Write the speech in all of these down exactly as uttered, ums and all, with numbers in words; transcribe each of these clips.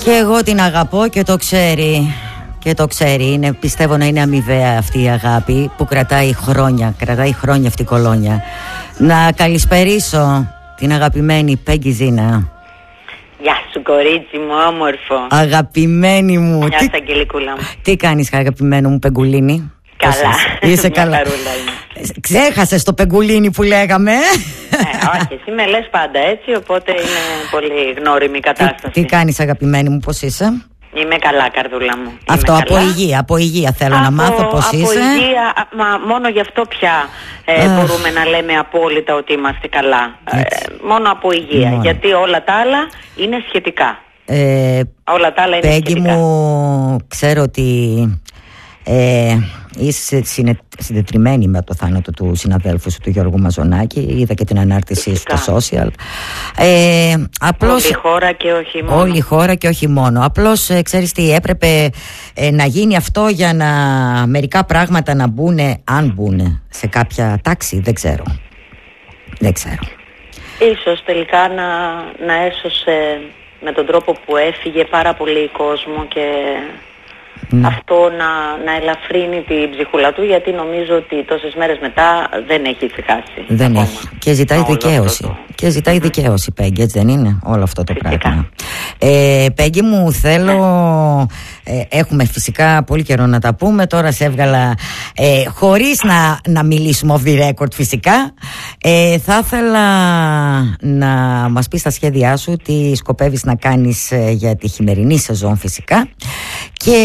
Και εγώ την αγαπώ και το ξέρει. Και το ξέρει, είναι, πιστεύω να είναι αμοιβαία αυτή η αγάπη που κρατάει χρόνια, κρατάει χρόνια αυτή η κολόνια. Να καλησπερίσω την αγαπημένη Πέγγι Ζήνα. Γεια σου κορίτσι μου, όμορφο. Αγαπημένη μου. Γεια τι, σου Αγγελικούλα μου. Τι κάνεις αγαπημένο μου Πεγκουλίνη? Καλά. Είσαι, είσαι καλά. Ξέχασες το Πεγκουλίνη που λέγαμε. Ε, όχι, εσύ με λες πάντα έτσι, οπότε είναι πολύ γνώριμη η κατάσταση. Τι, τι κάνεις αγαπημένη μου, πώς είσαι? Είμαι καλά, καρδούλα μου. Αυτό Είμαι από καλά. υγεία, από υγεία θέλω από, να μάθω πώς από είσαι. Από υγεία, μα μόνο γι' αυτό πια ε, μπορούμε να λέμε απόλυτα ότι είμαστε καλά. Ε, μόνο από υγεία, μόνο. Γιατί όλα τα άλλα είναι σχετικά. Ε, όλα τα άλλα είναι Πέγγι σχετικά. μου, ξέρω ότι ε, είσαι συνε, συντετριμμένη με το θάνατο του συναδέλφου σου, του Γιώργου Μαζονάκη. Είδα και την ανάρτησή σου στο social. Ε, απλώς, όλη η χώρα και όχι μόνο. Όλη η χώρα και όχι μόνο. Απλώς ε, ξέρεις τι, έπρεπε ε, να γίνει αυτό για να μερικά πράγματα να μπουν, αν μπουν σε κάποια τάξη. Δεν ξέρω. Δεν ξέρω. Ίσως τελικά να, να έσωσε με τον τρόπο που έφυγε πάρα πολύ κόσμο και ναι. αυτό να, να ελαφρύνει την ψυχούλα του, γιατί νομίζω ότι τόσες μέρες μετά δεν έχει ησυχάσει. Δεν ακόμα. έχει. Και ζητάει όλο δικαίωση. Το... Και ζητάει mm-hmm. δικαίωση, Πέγγι, έτσι δεν είναι όλο αυτό το φυσικά. Πράγμα. Ε, Πέγγι μου, θέλω... Ε, έχουμε φυσικά πολύ καιρό να τα πούμε. Τώρα σε έβγαλα ε, χωρίς να, να μιλήσουμε off the record φυσικά. ε, Θα ήθελα να μας πεις τα σχέδιά σου, τι σκοπεύεις να κάνεις ε, για τη χειμερινή σεζόν φυσικά, και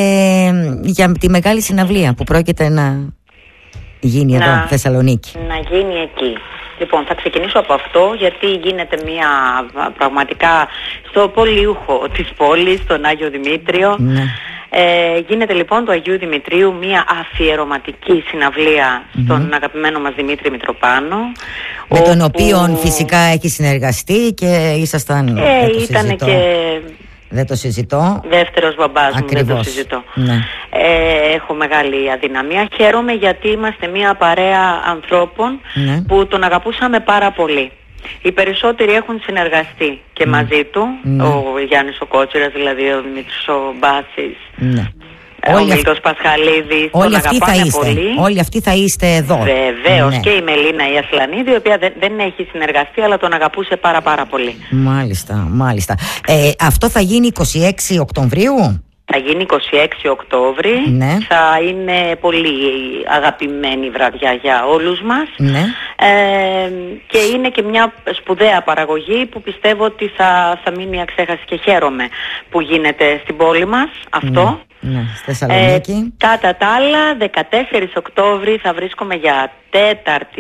για τη μεγάλη συναυλία που πρόκειται να γίνει να, εδώ Θεσσαλονίκη. Να γίνει εκεί. Λοιπόν, θα ξεκινήσω από αυτό, γιατί γίνεται μια πραγματικά στο πολιούχο της πόλης, στον Άγιο Δημήτριο. Ναι. Ε, γίνεται λοιπόν του Αγίου Δημητρίου μια αφιερωματική συναυλία στον mm-hmm. αγαπημένο μας Δημήτρη Μητροπάνο. Με όπου... τον οποίον φυσικά έχει συνεργαστεί και ήσασταν... Ε, ήταν και... Δεν το συζητώ. Δεύτερος μπαμπάς μου, δεν το συζητώ. Ναι. Ε, έχω μεγάλη αδυναμία. Χαίρομαι γιατί είμαστε μια παρέα ανθρώπων ναι. που τον αγαπούσαμε πάρα πολύ. Οι περισσότεροι έχουν συνεργαστεί και mm. μαζί του. Ναι. Ο Γιάννης ο Κότσιρας, δηλαδή ο Δημήτρης ο Μπάσης. Ναι. Ο Μίλτος Πασχαλίδης, τον αγαπάνε πολύ. Όλοι αυτοί θα είστε εδώ. Βεβαίως, ναι. και η Μελίνα η Ασλανίδη, η οποία δεν, δεν έχει συνεργαστεί, αλλά τον αγαπούσε πάρα πάρα πολύ. Μάλιστα, μάλιστα. Ε, αυτό θα γίνει είκοσι έξι Οκτωβρίου. Θα γίνει είκοσι έξι Οκτώβρη, ναι. θα είναι πολύ αγαπημένη βραδιά για όλους μας. Ναι. Ε, και είναι και μια σπουδαία παραγωγή που πιστεύω ότι θα, θα μείνει αξέχαστη, και χαίρομαι που γίνεται στην πόλη μας αυτό. Ναι, ναι, στη Θεσσαλονίκη. Ε, κατά τα άλλα, δεκατέσσερις Οκτώβρη θα βρίσκομαι για τέταρτη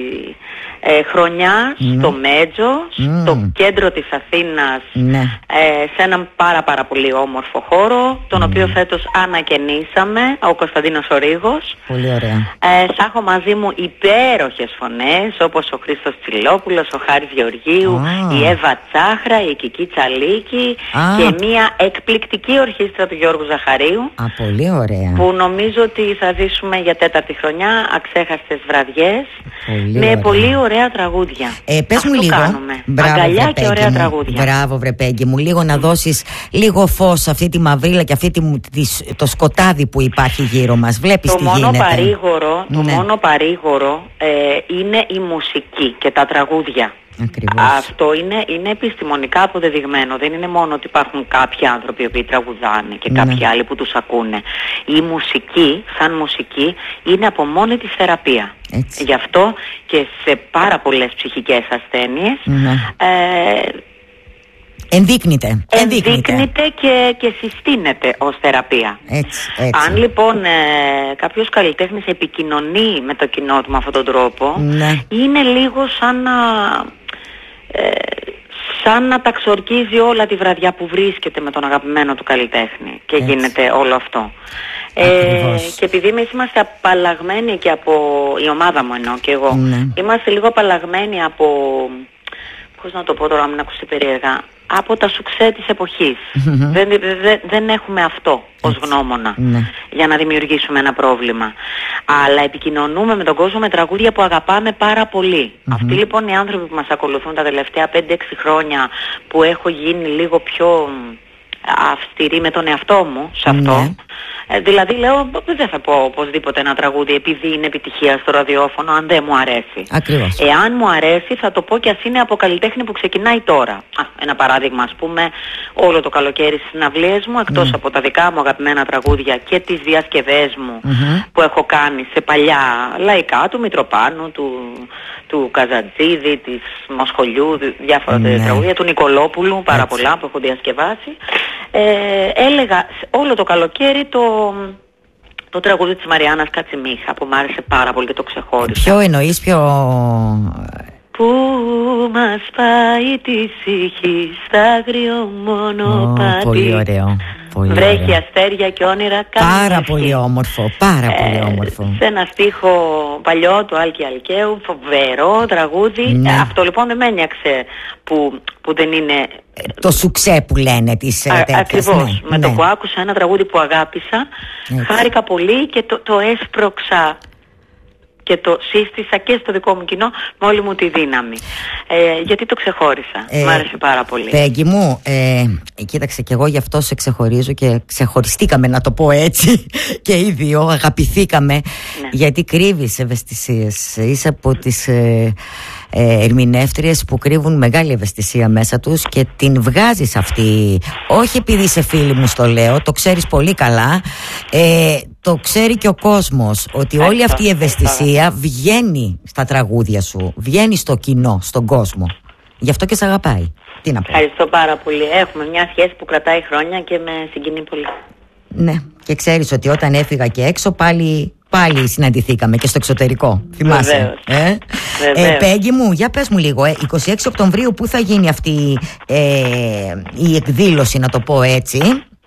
ε, χρονιά mm. στο Μέτζο, mm. στο κέντρο της Αθήνας, mm. ε, σε έναν πάρα πάρα πολύ όμορφο χώρο, τον mm. οποίο φέτος ανακαινήσαμε, ο Κωνσταντίνος ο Ρήγος. Πολύ ωραία. Ε, θα έχω μαζί μου υπέροχες φωνές, όπως ο Χρήστος Τσιλόπουλος, ο Χάρης Γεωργίου, ah. η Εύα Τσάχρα, η Κική Τσαλίκη ah. και μια εκπληκτική ορχήστρα του Γιώργου Ζαχαρίου. Α, πολύ ωραία. Που νομίζω ότι θα ζήσουμε για τέταρτη χρονιά αξέχαστες βραδιές πολύ με ωραία. πολύ ωραία τραγούδια. Ε, πες Αυτό μου λίγο. κάνουμε. Μπράβο, αγκαλιά και ωραία μου. τραγούδια. Μπράβο, βρε Πέγγι μου. Λίγο να δώσεις λίγο φως σε αυτή τη μαυρίλα και αυτή τη, τη, το σκοτάδι που υπάρχει γύρω μας. Βλέπεις το τι μόνο γίνεται. Παρήγορο, το ναι. μόνο παρήγορο ε, είναι η μουσική και τα τραγούδια. Ακριβώς. Αυτό είναι, είναι επιστημονικά αποδεδειγμένο. Δεν είναι μόνο ότι υπάρχουν κάποιοι άνθρωποι που τραγουδάνε και κάποιοι ναι. άλλοι που τους ακούνε. Η μουσική, σαν μουσική, είναι από μόνη τη θεραπεία. Έτσι. Γι' αυτό και σε πάρα πολλές ψυχικές ασθένειες ναι. ε, ενδείκνυται. Ενδείκνυται και, και συστήνεται ως θεραπεία. Έτσι, έτσι. Αν λοιπόν ε, κάποιος καλλιτέχνης επικοινωνεί με το κοινό του με αυτόν τον τρόπο, ναι. είναι λίγο σαν να... Ε, σαν να τα ξορκίζει όλα τη βραδιά που βρίσκεται με τον αγαπημένο του καλλιτέχνη και έτσι. Γίνεται όλο αυτό. Ε, και επειδή εμείς είμαστε απαλλαγμένοι και από, η ομάδα μου εννοώ και εγώ, ναι. είμαστε λίγο απαλλαγμένοι από, πώς να το πω τώρα, μην ακούσει περίεργα, από τα σουξέ της εποχής. Mm-hmm. Δεν, δεν, δεν έχουμε αυτό ως γνώμονα mm-hmm. για να δημιουργήσουμε ένα πρόβλημα. Αλλά επικοινωνούμε με τον κόσμο με τραγούδια που αγαπάμε πάρα πολύ. Mm-hmm. Αυτοί λοιπόν οι άνθρωποι που μας ακολουθούν τα τελευταία πέντε έξι χρόνια, που έχω γίνει λίγο πιο αυστηρή με τον εαυτό μου σε αυτό. Ναι. Ε, δηλαδή λέω δεν θα πω οπωσδήποτε ένα τραγούδι επειδή είναι επιτυχία στο ραδιόφωνο αν δεν μου αρέσει. Ακριβώς. Εάν μου αρέσει θα το πω και ας είναι από καλλιτέχνη που ξεκινάει τώρα. Α, ένα παράδειγμα, ας πούμε, όλο το καλοκαίρι στις συναυλίες μου, εκτός mm. από τα δικά μου αγαπημένα τραγούδια και τις διασκευές μου mm-hmm. που έχω κάνει σε παλιά λαϊκά, του Μητροπάνου, του, του Καζατζίδη, της Μοσχολιού, διάφορα mm. τραγούδια, του Νικολόπουλου, πάρα Έτσι. πολλά που έχω διασκευάσει. Ε, έλεγα όλο το καλοκαίρι το, το τραγούδι της Μαριάννας Κατσιμίχα που μου άρεσε πάρα πολύ και το ξεχώρισα. Ποιο εννοείς, ποιο... Πού μας πάει τη ψυχή στα αγριό μονοπάτι. Oh, πολύ ωραίο. Πολύ βρέχει ωραία. Αστέρια και όνειρα κάνει. Πάρα πολύ όμορφο, πάρα ε, πολύ όμορφο. Σε ένα στίχο παλιό του Άλκη Αλκαίου, φοβερό τραγούδι. Ναι. Ε, αυτό λοιπόν δεν με ένιαξε που, που δεν είναι... Το σουξέ που λένε της Α, τέτοιας. Ακριβώς. Ναι, με ναι. το που άκουσα ένα τραγούδι που αγάπησα, Έτσι. χάρηκα πολύ και το, το έσπρωξα και το σύστησα και στο δικό μου κοινό με όλη μου τη δύναμη. Ε, γιατί το ξεχώρισα. Ε, Μ' άρεσε πάρα πολύ. Πέγγι μου, ε, κοίταξε κι εγώ γι' αυτό σε ξεχωρίζω και ξεχωριστήκαμε, να το πω έτσι, και οι δύο αγαπηθήκαμε, ναι. γιατί κρύβεις ευαισθησίες. Είσαι από τις ε, ε, ερμηνεύτριες που κρύβουν μεγάλη ευαισθησία μέσα τους και την βγάζεις αυτή. Όχι επειδή είσαι φίλη μου στο λέω, το ξέρεις πολύ καλά. Ε, το ξέρει και ο κόσμος ότι όλη αυτή η ευαισθησία βγαίνει στα τραγούδια σου, βγαίνει στο κοινό, στον κόσμο. Γι' αυτό και σε αγαπάει. Τι να πω. Ευχαριστώ πάρα πολύ. Έχουμε μια σχέση που κρατάει χρόνια και με συγκινεί πολύ. Ναι, και ξέρεις ότι όταν έφυγα και έξω πάλι, πάλι συναντηθήκαμε και στο εξωτερικό. Θυμάσαι. Βεβαίως. Ε? Ε, Πέγγι μου, για πες μου λίγο, ε, εικοστή έκτη Οκτωβρίου πού θα γίνει αυτή ε, η εκδήλωση, να το πω έτσι?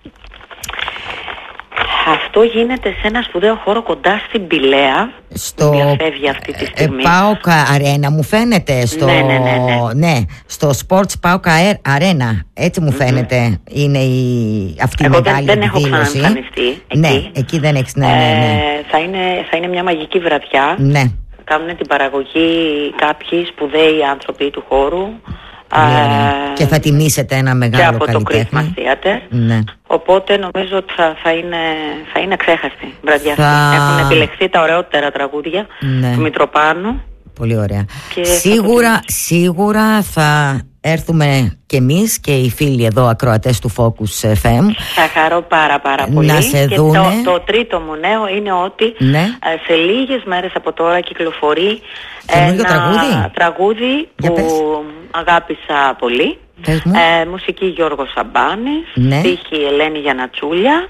Αυτό γίνεται σε ένα σπουδαίο χώρο κοντά στην Πηλαία. Στο διαφεύγει αυτή τη στιγμή. ε, ΠΑΟΚ Αρένα μου φαίνεται. Στο, ναι, ναι, ναι, ναι. ναι, στο Sports ΠΑΟΚ Αρένα. Έτσι μου φαίνεται mm-hmm. είναι η, αυτή Εγώ η μεγάλη δεν, δεν εκδήλωση. έχω ξαναεμφανιστεί εκεί. Ναι, εκεί δεν έχεις, ναι, ναι, ναι. Ε, θα, είναι, θα είναι μια μαγική βραδιά. Ναι. Κάνουν την παραγωγή κάποιοι σπουδαίοι άνθρωποι του χώρου. Yeah, και θα τιμήσετε ένα μεγάλο καλλιτέχνη. Και από το Christmas Theater. Ναι. Οπότε νομίζω ότι θα, θα, είναι, θα είναι ξέχαστη βραδιά. Θα... Έχουν επιλεχθεί τα ωραιότερα τραγούδια ναι. του Μητροπάνου. Πολύ ωραία. Σίγουρα, θα σίγουρα θα έρθουμε κι εμείς και οι φίλοι εδώ ακροατές του Focus εφ εμ. Θα χαρώ πάρα πάρα πολύ. Να σε και δούνε. Το, το τρίτο μου νέο είναι ότι ναι. σε λίγες μέρες από τώρα κυκλοφορεί καινούργιο ένα τραγούδι, τραγούδι που πες. αγάπησα πολύ. Ε, μουσική Γιώργος Σαμπάνης, ναι. στίχη Ελένη Γιαννατσούλια.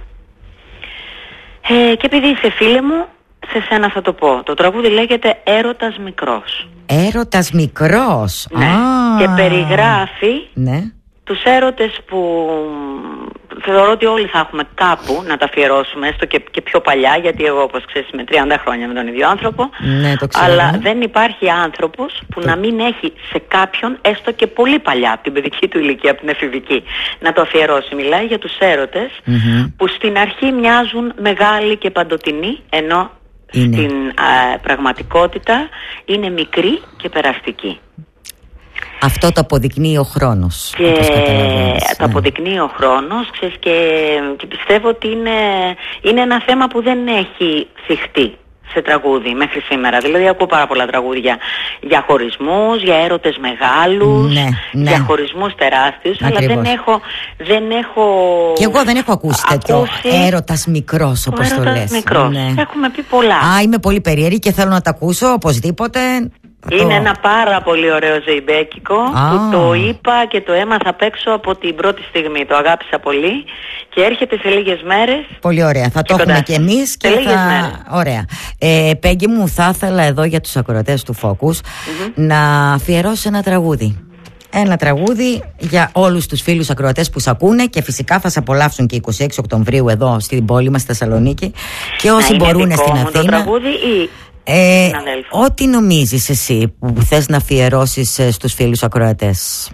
Ε, και επειδή είσαι φίλη μου, σε σένα θα το πω. Το τραγούδι λέγεται Έρωτας Μικρός. Έρωτας Μικρός. Ναι. Ah. Και περιγράφει ναι. τους έρωτες που θεωρώ ότι όλοι θα έχουμε κάπου να τα αφιερώσουμε, έστω και, και πιο παλιά, γιατί εγώ όπως ξέρεις είμαι τριάντα χρόνια με τον ίδιο άνθρωπο. Ναι, το ξέρω. Αλλά δεν υπάρχει άνθρωπος που το... να μην έχει σε κάποιον, έστω και πολύ παλιά, από την παιδική του ηλικία, από την εφηβική, να το αφιερώσει. Μιλάει για τους έρωτες mm-hmm. που στην αρχή μοιάζουν μεγάλοι και παντοτινοί, ενώ είναι. στην α, πραγματικότητα είναι μικροί και περαστικοί. Αυτό το αποδεικνύει ο χρόνος. Και το ναι. αποδεικνύει ο χρόνος, ξέρεις, και, και πιστεύω ότι είναι, είναι ένα θέμα που δεν έχει θυχτεί σε τραγούδι μέχρι σήμερα. Δηλαδή ακούω πάρα πολλά τραγούδια για χωρισμούς, για έρωτες μεγάλους, ναι, ναι. για χωρισμούς τεράστιους. Ακριβώς. Αλλά δεν έχω, δεν έχω... Και εγώ δεν έχω ακούσει τέτοιο έρωτας μικρός, όπως το λες. Μικρός. Ναι. Έχουμε πει πολλά. Α, είμαι πολύ περίεργη και θέλω να τα ακούσω οπωσδήποτε. Είναι ένα πάρα πολύ ωραίο ζεϊμπέκικο ah. που το είπα και το έμαθα απ' έξω από την πρώτη στιγμή. Το αγάπησα πολύ και έρχεται σε λίγες μέρες. Πολύ ωραία. Θα το κοντά. Έχουμε και εμείς και σε θα... Μέρες. Ωραία. Ε, Πέγγι μου, θα ήθελα εδώ για τους ακροατές του Focus mm-hmm. να αφιερώσω ένα τραγούδι. Ένα τραγούδι για όλους τους φίλους ακροατές που σ' ακούνε και φυσικά θα σ' απολαύσουν και εικοστή έκτη Οκτωβρίου εδώ στην πόλη μας στη Θεσσαλονίκη και όσοι να μπορούν στην Αθήνα. Το τραγούδι ή... Ε, ό,τι νομίζεις εσύ που θες να αφιερώσεις στους φίλους ακροατές,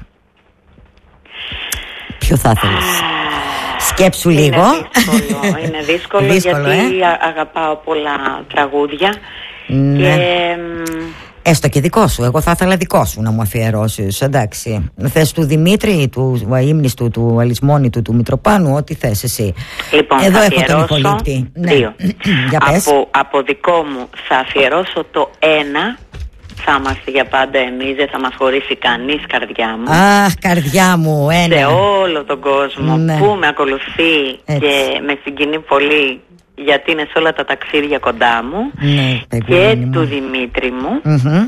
ποιο θα ήθελες? Σκέψου είναι λίγο. Δύσκολο, είναι δύσκολο, δύσκολο γιατί ε? αγαπάω πολλά τραγούδια ναι. και Έστω και δικό σου. Εγώ θα ήθελα δικό σου να μου αφιερώσεις. Εντάξει. Θες του Δημήτρη, του αείμνηστου, του Αλυσμόνητου, του Μητροπάνου, ό,τι θες εσύ. Λοιπόν, εδώ θα έχω τον ηχολήπτη. Δύο. Ναι. Για πες. Από, από δικό μου θα αφιερώσω το ένα. Θα είμαστε για πάντα εμείς, δεν θα μας χωρίσει κανείς, καρδιά μου. Αχ, καρδιά μου, ένα. Σε όλο τον κόσμο, ναι, που με ακολουθεί. Έτσι. Και με συγκινεί πολύ, γιατί είναι σε όλα τα ταξίδια κοντά μου. Ναι, και μου. του Δημήτρη μου. Mm-hmm.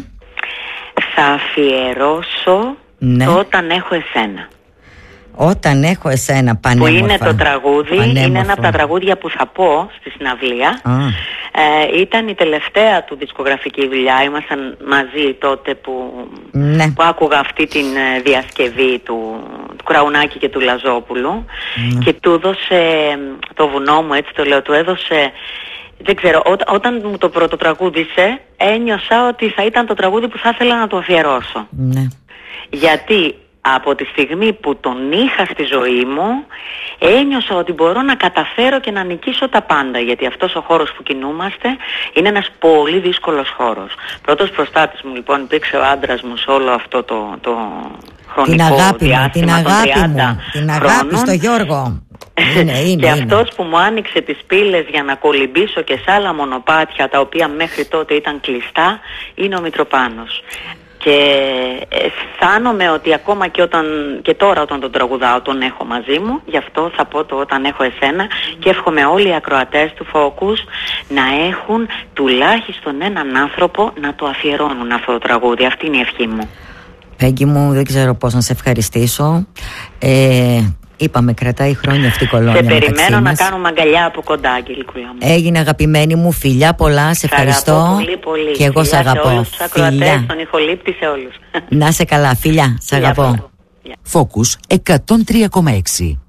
Θα αφιερώσω, ναι, το Όταν έχω εσένα. Όταν έχω εσένα, πανέμορφα. Που είναι το τραγούδι, πανέμορφα. Είναι ένα από τα τραγούδια που θα πω στη συναυλία. Ah. Ε, ήταν η τελευταία του δισκογραφική δουλειά. Ήμασταν μαζί τότε που, ναι, που άκουγα αυτή την διασκευή του, του Κραουνάκη και του Λαζόπουλου. Mm. Και του έδωσε το βουνό μου, έτσι το λέω, του έδωσε... Δεν ξέρω, ό, όταν μου το πρώτο τραγούδισε, ένιωσα ότι θα ήταν το τραγούδι που θα ήθελα να το αφιερώσω. Ναι. Γιατί από τη στιγμή που τον είχα στη ζωή μου, ένιωσα ότι μπορώ να καταφέρω και να νικήσω τα πάντα. Γιατί αυτός ο χώρος που κινούμαστε είναι ένας πολύ δύσκολος χώρος. Πρώτος προστάτης μου λοιπόν υπήρξε ο άντρας μου σε όλο αυτό το, το χρονικό την αγάπη διάστημα, μου, την αγάπη μου, την αγάπη στο Γιώργο. Είναι, είναι, και είναι. αυτός που μου άνοιξε τις πύλες για να κολυμπήσω και σε άλλα μονοπάτια τα οποία μέχρι τότε ήταν κλειστά, είναι ο Μητροπάνος. Και αισθάνομαι ότι ακόμα και, όταν, και τώρα όταν τον τραγουδάω τον έχω μαζί μου. Γι' αυτό θα πω το Όταν έχω εσένα. Και εύχομαι όλοι οι ακροατές του Focus να έχουν τουλάχιστον έναν άνθρωπο να το αφιερώνουν αυτό το τραγούδι. Αυτή είναι η ευχή μου. Πέγγι μου, δεν ξέρω πώς να σε ευχαριστήσω. ε, Είπαμε, κρατάει χρόνια αυτή η κολόνια. Σε περιμένω να κάνουμε αγκαλιά από κοντά, Αγγελικούλα μου. Έγινε, αγαπημένη μου, φιλιά πολλά, σε ευχαριστώ. Πολύ, πολύ. Και εγώ σε αγαπώ. Σε όλους τους ακροατές, τον ηχολήπτη, σε όλους. Να σε καλά, φιλιά, σε αγαπώ. Focus εκατόν τρία κόμμα έξι.